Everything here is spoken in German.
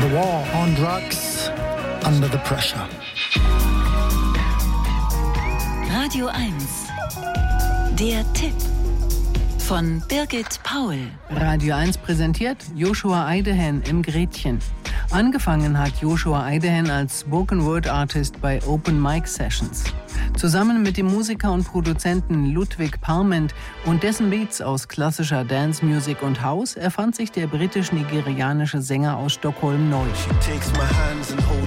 The War on Drugs, Under the Pressure. Radio 1. Der Tipp von Birgit Paul. Radio 1 präsentiert Joshua Eidehen im Gretchen. Angefangen hat Joshua Eidehen als Spoken-Word-Artist bei Open Mic Sessions. Zusammen mit dem Musiker und Produzenten Ludwig Parment und dessen Beats aus klassischer Dance-Music und House erfand sich der britisch-nigerianische Sänger aus Stockholm neu.